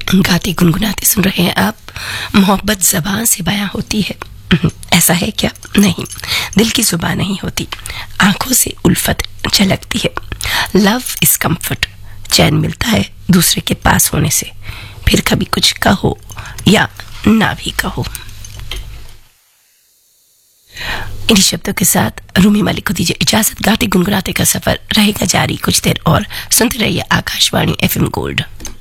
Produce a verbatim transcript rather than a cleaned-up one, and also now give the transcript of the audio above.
गाते गुनगुनाते सुन रहे हैं आप। मोहब्बत ज़बान से बयां होती है, ऐसा है क्या? नहीं, दिल की जुबान नहीं होती, आंखों से उल्फत झलकती है। लव इज कम्फर्ट, चैन मिलता है दूसरे के पास होने से, फिर कभी कुछ कहो या ना भी कहो। इन्हीं शब्दों के साथ रूमी मलिक को दीजिए इजाजत। गाते गुनगुनाते का सफर रहेगा जारी कुछ देर और। सुनते रहिए आकाशवाणी एफएम गोल्ड।